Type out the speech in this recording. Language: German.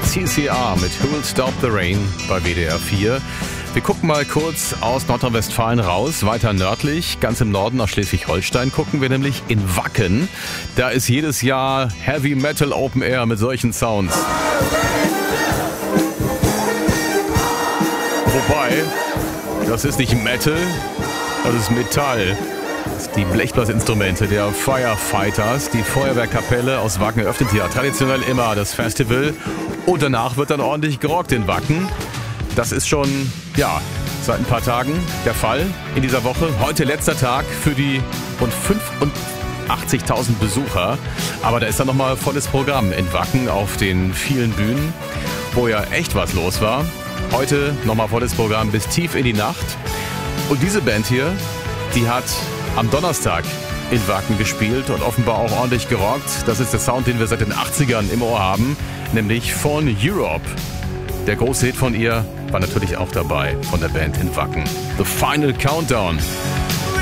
CCR mit Who'll Stop the Rain bei WDR 4. Wir gucken mal kurz aus Nordrhein-Westfalen raus, weiter nördlich, ganz im Norden nach Schleswig-Holstein gucken wir nämlich in Wacken. Da ist jedes Jahr Heavy Metal Open Air mit solchen Sounds. Wobei, das ist nicht Metal, das ist Metall. Die Blechblasinstrumente der Firefighters, die Feuerwehrkapelle aus Wacken eröffnet ja traditionell immer das Festival und danach wird dann ordentlich gerockt in Wacken. Das ist schon, seit ein paar Tagen der Fall in dieser Woche. Heute letzter Tag für die rund 85.000 Besucher. Aber da ist dann nochmal volles Programm in Wacken auf den vielen Bühnen, wo ja echt was los war. Heute nochmal volles Programm bis tief in die Nacht. Und diese Band hier, die hat am Donnerstag in Wacken gespielt und offenbar auch ordentlich gerockt. Das ist der Sound, den wir seit den 80ern im Ohr haben, nämlich von Europe. Der große Hit von ihr war natürlich auch dabei, von der Band in Wacken. The Final Countdown.